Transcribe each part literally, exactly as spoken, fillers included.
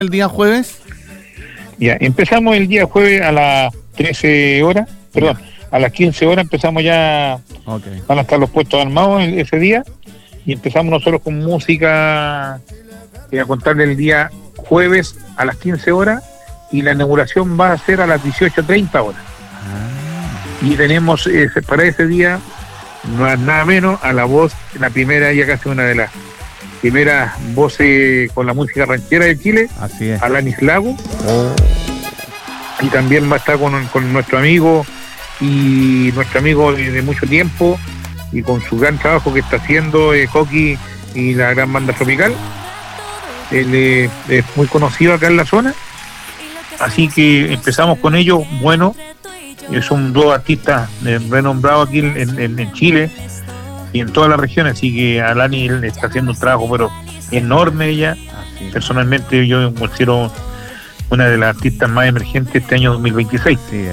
el día jueves? Ya, empezamos el día jueves a las trece horas, perdón, a las quince horas empezamos ya, okay. Van a estar los puestos armados ese día, y empezamos nosotros con música, eh, a contarle el día jueves a las quince horas, y la inauguración va a ser a las dieciocho treinta horas. Ah. Y tenemos eh, para ese día, no es nada menos, a la voz, la primera, ya casi una de las primeras voces con la música ranchera de Chile, así es, Alanis Lago. Oh. Y también va a estar con, con nuestro amigo y nuestro amigo de, de mucho tiempo, y con su gran trabajo que está haciendo eh, Coqui y la gran banda tropical. Él eh, es muy conocido acá en la zona, así que empezamos con ellos. Bueno, son dos artistas eh, renombrados aquí en, en, en Chile y en toda la región, así que Alani está haciendo un trabajo pero enorme ella. Personalmente yo me considero una de las artistas más emergentes este año dos mil veintiséis. Sí,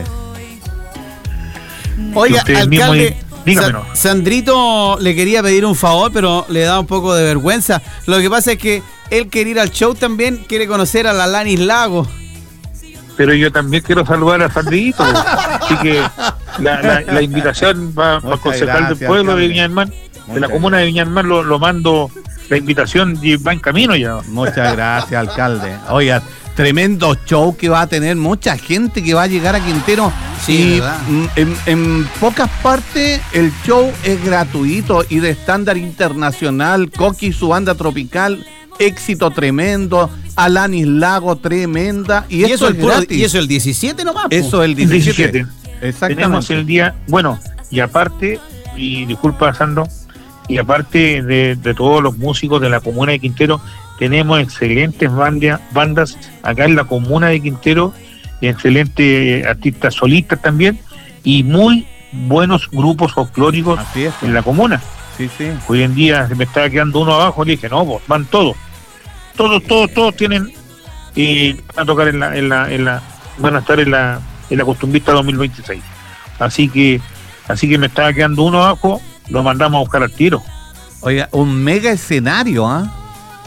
oiga, alcalde, Sa- Sandrito le quería pedir un favor, pero le da un poco de vergüenza. Lo que pasa es que él quiere ir al show también, quiere conocer a la Alanis Lago. Pero yo también quiero saludar a Sandrito, así que la, la, la invitación va para el concejal del pueblo alcalde. de Viña del Mar, Muchas de la comuna gracias. de Viña del Mar, lo, lo mando, la invitación va en camino ya. Muchas gracias, alcalde. Oiga, tremendo show que va a tener, mucha gente que va a llegar a Quintero. Sí, y en, en pocas partes el show es gratuito y de estándar internacional. Coqui y su banda tropical, éxito tremendo. Alanis Lago, tremenda. Y, y eso es puro, gratis. Y eso el diecisiete nomás. Po. Eso el diecisiete. diecisiete. Exactamente. Tenemos el día, bueno, y aparte, y disculpa Sandro, y aparte de, de todos los músicos de la comuna de Quintero, tenemos excelentes bandas, bandas acá en la comuna de Quintero, excelentes artistas solistas también, y muy buenos grupos folclóricos es, en la comuna. Sí, sí. Hoy en día se me estaba quedando uno abajo, le dije, no, pues van todos. Todos, todos, todos tienen, y van a tocar en la, en la, en la, van a estar en la, en la Costumbrista dos mil veintiséis. Así que, así que me estaba quedando uno abajo, lo mandamos a buscar al tiro. Oiga, un mega escenario, ¿ah? ¿eh?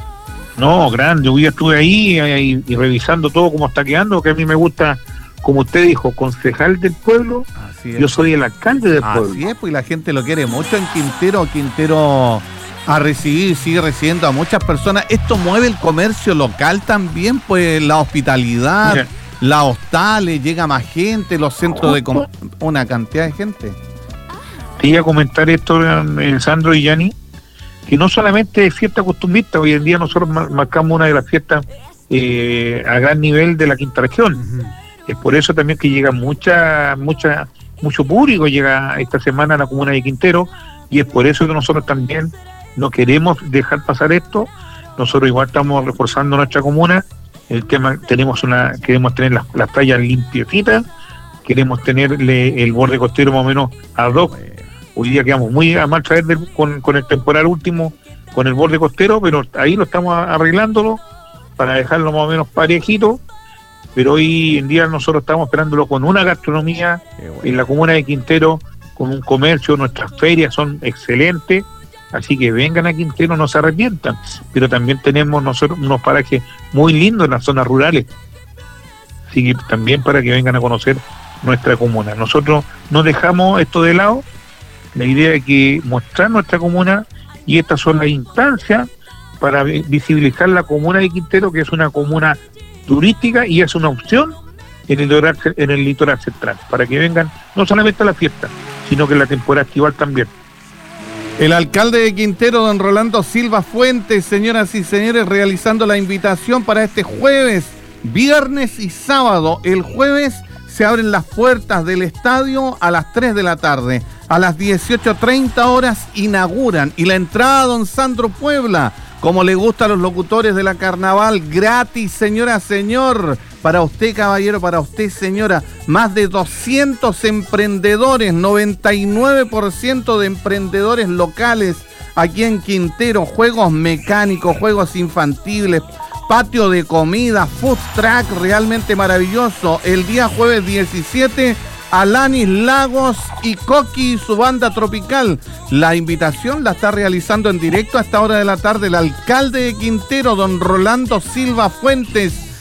No, grande, yo estuve ahí y, y revisando todo cómo está quedando, que a mí me gusta, como usted dijo, concejal del pueblo, yo soy el alcalde del Así pueblo. Así es, pues la gente lo quiere mucho en Quintero, Quintero a recibir, sigue recibiendo a muchas personas. Esto mueve el comercio local también, pues la hospitalidad, Mira, la hostales, llega más gente, los centros de com- una cantidad de gente. Te iba a comentar esto, eh, Sandro y Yanni, que no solamente es fiesta costumbrista, hoy en día nosotros marcamos una de las fiestas eh, a gran nivel de la quinta región. Uh-huh. Es por eso también que llega mucha, mucha, mucho público, llega esta semana a la comuna de Quintero, y es por eso que nosotros también no queremos dejar pasar esto. Nosotros igual estamos reforzando nuestra comuna, el tema, tenemos una, queremos tener las, las playas limpiecitas, queremos tenerle el borde costero más o menos ad hoc. Hoy día quedamos muy a marcha verde con, con el temporal último, con el borde costero, pero ahí lo estamos arreglándolo para dejarlo más o menos parejito. Pero hoy en día nosotros estamos esperándolo con una gastronomía bueno. en la comuna de Quintero, con un comercio, nuestras ferias son excelentes, así que vengan a Quintero, no se arrepientan. Pero también tenemos nosotros unos parajes muy lindos en las zonas rurales, así que también para que vengan a conocer nuestra comuna. Nosotros no dejamos esto de lado. La idea es que mostrar nuestra comuna, y estas son las instancias para visibilizar la comuna de Quintero, que es una comuna turística y es una opción en el litoral, en el litoral central, para que vengan no solamente a la fiesta, sino que en la temporada estival también. El alcalde de Quintero, don Rolando Silva Fuentes, señoras y señores, realizando la invitación para este jueves, viernes y sábado. El jueves se abren las puertas del estadio a las tres de la tarde. A las dieciocho treinta horas inauguran. Y la entrada, don Sandro Puebla, como le gusta a los locutores de la carnaval, gratis, señora, señor. Para usted, caballero, para usted, señora. Más de doscientos emprendedores, noventa y nueve por ciento de emprendedores locales aquí en Quintero. Juegos mecánicos, juegos infantiles, patio de comida, food truck, realmente maravilloso. El día jueves diecisiete, Alanis Lagos y Coqui y su banda tropical. La invitación la está realizando en directo a esta hora de la tarde el alcalde de Quintero, don Rolando Silva Fuentes.